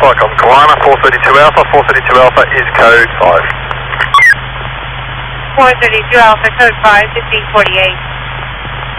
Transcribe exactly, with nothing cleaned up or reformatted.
Flightcom Kalana, four thirty-two Alpha, four thirty-two Alpha is code five. four thirty-two Alpha, code five, fifteen forty-eight.